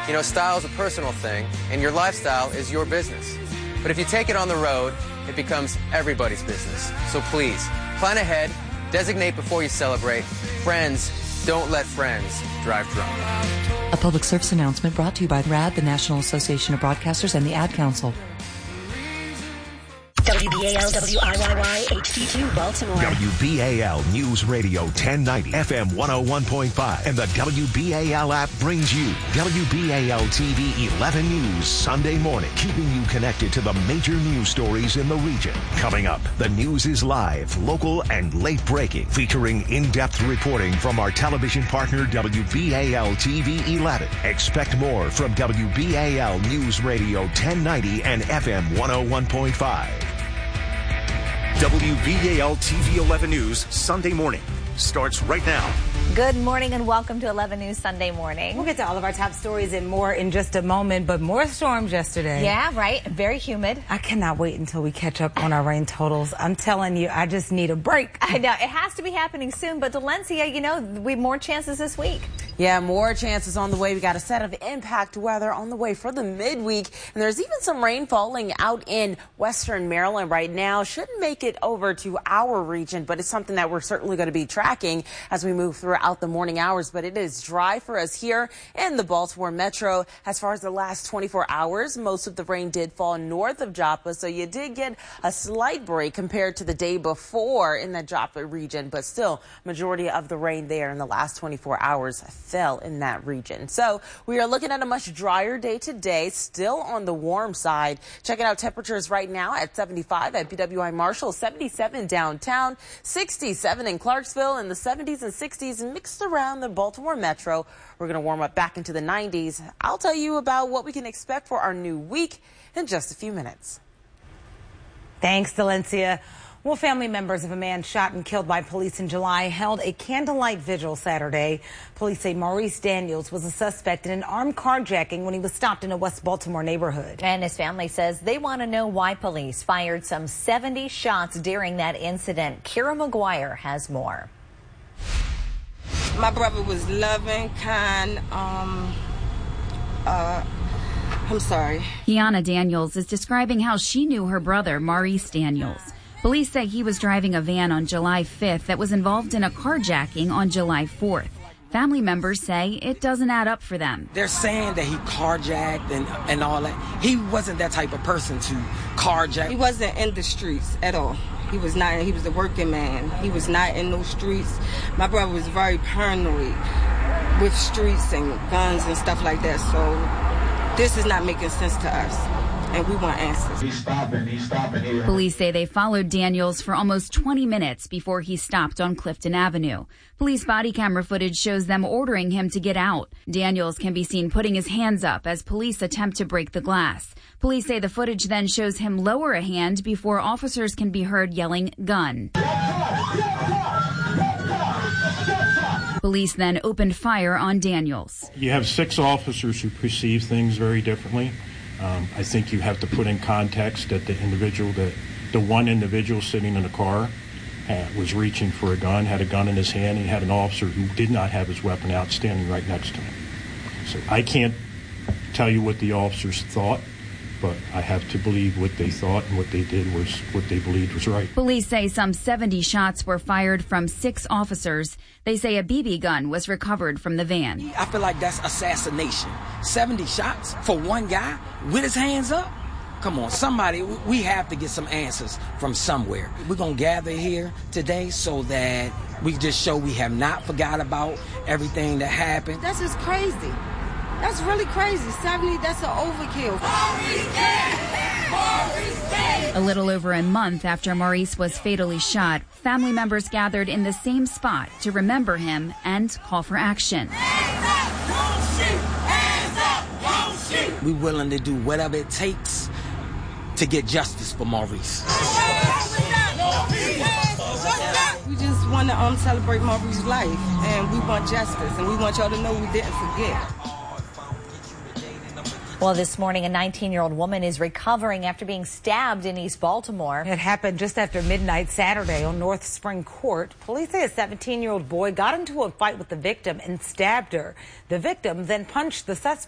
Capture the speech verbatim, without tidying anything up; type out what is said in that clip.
You know, style is a personal thing, and your lifestyle is your business. But if you take it on the road, it becomes everybody's business. So please, plan ahead, designate before you celebrate. Friends, don't let friends drive drunk. A public service announcement brought to you by R A D, the National Association of Broadcasters, and the Ad Council. W B A L W I Y Y H D two Baltimore. W B A L News Radio ten ninety F M one oh one point five and the W B A L app brings you W B A L T V eleven News Sunday morning, keeping you connected to the major news stories in the region. Coming up, the news is live, local, and late breaking, featuring in-depth reporting from our television partner W B A L T V eleven. Expect more from W B A L News Radio ten ninety and F M one oh one point five. W B A L T V eleven News Sunday morning starts right now. Good morning and welcome to eleven News Sunday morning. We'll get to all of our top stories and more in just a moment, but more storms yesterday. Yeah, right. Very humid. I cannot wait until we catch up on our rain totals. I'm telling you, I just need a break. I know. It has to be happening soon, but Delencia, you know, we have more chances this week. Yeah, more chances on the way. We got a set of impact weather on the way for the midweek. And there's even some rain falling out in western Maryland right now. Shouldn't make it over to our region, but it's something that we're certainly going to be tracking as we move throughout the morning hours. But it is dry for us here in the Baltimore Metro. As far as the last twenty-four hours, most of the rain did fall north of Joppa. So you did get a slight break compared to the day before in the Joppa region. But still, majority of the rain there in the last twenty-four hours fell in that region. So we are looking at a much drier day today, still on the warm side. Checking out temperatures right now at seventy-five at B W I Marshall, seventy-seven downtown, sixty-seven in Clarksville, and the seventies and sixties mixed around the Baltimore Metro. We're going to warm up back into the nineties. I'll tell you about what we can expect for our new week in just a few minutes. Thanks, Delencia. Well, family members of a man shot and killed by police in July held a candlelight vigil Saturday. Police say Maurice Daniels was a suspect in an armed carjacking when he was stopped in a West Baltimore neighborhood. And his family says they want to know why police fired some seventy shots during that incident. Kira McGuire has more. My brother was loving, kind, um, uh, I'm sorry. Kiana Daniels is describing how she knew her brother, Maurice Daniels. Police say he was driving a van on July fifth that was involved in a carjacking on July fourth. Family members say it doesn't add up for them. They're saying that he carjacked and, and all that. He wasn't that type of person to carjack. He wasn't in the streets at all. He was not. He was a working man. He was not in those streets. My brother was very paranoid with streets and guns and stuff like that. So this is not making sense to us. And we want answers. He's stopping, he's stopping here. Police say they followed Daniels for almost twenty minutes before he stopped on Clifton Avenue. Police body camera footage shows them ordering him to get out. Daniels can be seen putting his hands up as police attempt to break the glass. Police say the footage then shows him lower a hand before officers can be heard yelling, "Gun." Police then opened fire on Daniels. You have six officers who perceive things very differently. Um, I think you have to put in context that the individual, that the one individual sitting in the car uh, was reaching for a gun, had a gun in his hand, and he had an officer who did not have his weapon out standing right next to him. So I can't tell you what the officers thought, but I have to believe what they thought, and what they did was what they believed was right. Police say some seventy shots were fired from six officers. They say a B B gun was recovered from the van. I feel like that's assassination. seventy shots for one guy with his hands up? Come on, somebody, we have to get some answers from somewhere. We're going to gather here today so that we just show we have not forgot about everything that happened. That's just crazy. That's really crazy. seventy, that's an overkill. Maurice dead! Maurice dead! A little over a month after Maurice was fatally shot, family members gathered in the same spot to remember him and call for action. Hands up, don't shoot! Hands up, don't shoot! We're willing to do whatever it takes to get justice for Maurice. We just want to um, celebrate Maurice's life, and we want justice, and we want y'all to know we didn't forget. Well, this morning, a nineteen-year-old woman is recovering after being stabbed in East Baltimore. It happened just after midnight Saturday on North Spring Court. Police say a seventeen-year-old boy got into a fight with the victim and stabbed her. The victim then punched the suspect